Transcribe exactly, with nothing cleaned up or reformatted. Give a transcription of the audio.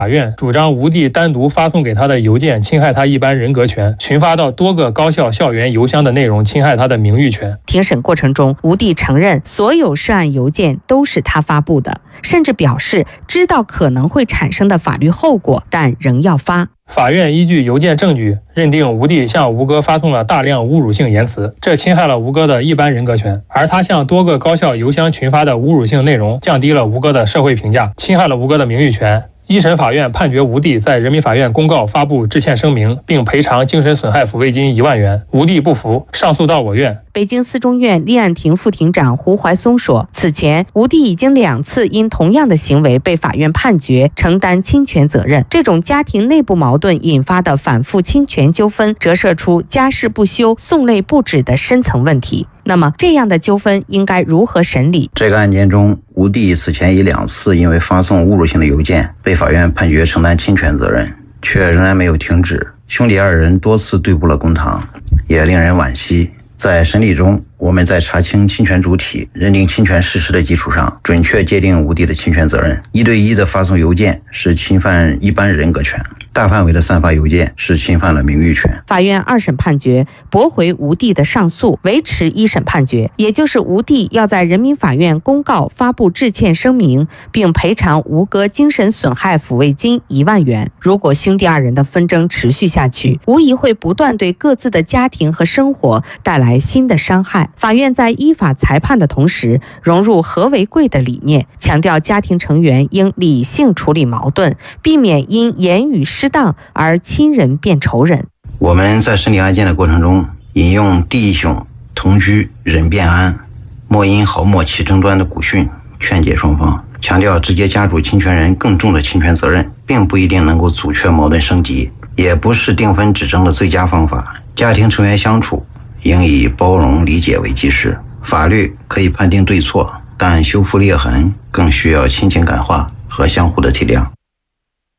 法院主张吴帝单独发送给他的邮件侵害他一般人格权，群发到多个高校校园邮箱的内容侵害他的名誉权。 庭审过程中，吴帝承认所有涉案邮件都是他发布的，甚至表示知道可能会产生的法律后果，但仍要发。 法院依据邮件证据，认定吴帝向吴哥发送了大量侮辱性言辞，这侵害了吴哥的一般人格权；而他向多个高校邮箱群发的侮辱性内容，降低了吴哥的社会评价，侵害了吴哥的名誉权。一审法院判决吴帝在人民法院公告发布致歉声明，并赔偿精神损害抚慰金一万元。吴帝不服，上诉到我院。 北京四中院立案庭副庭长胡怀松说，此前吴帝已经两次因同样的行为被法院判决承担侵权责任。这种家庭内部矛盾引发的反复侵权纠纷，折射出家事不休、讼累不止的深层问题。那么，这样的纠纷应该如何审理？ 这个案件中，吴帝此前已两次因为发送侮辱性的邮件被法院判决承担侵权责任，却仍然没有停止。兄弟二人多次对簿了公堂，也令人惋惜。在审理中，我们在查清侵权主体、认定侵权事实的基础上，准确界定吴帝的侵权责任。一对一的发送邮件是侵犯一般人格权，大范围的散发邮件是侵犯了名誉权。 法院二审判决驳回吴帝的上诉，维持一审判决，也就是吴帝要在人民法院公告发布致歉声明，并赔偿吴哥精神损害抚慰金一万元。如果兄弟二人的纷争持续下去，无疑会不断对各自的家庭和生活带来新的伤害。法院在依法裁判的同时，融入和为贵的理念，强调家庭成员应理性处理矛盾，避免因言语失当而亲人变仇人。 我们在审理案件的过程中，引用弟兄同居忍辩安，莫因好莫起争端的古训，劝解双方，强调直接家主侵权人更重的侵权责任，并不一定能够阻却矛盾升级，也不是定分止争的最佳方法。家庭成员相处应以包容理解为基石，法律可以判定对错，但修复裂痕更需要亲情感化和相互的体谅。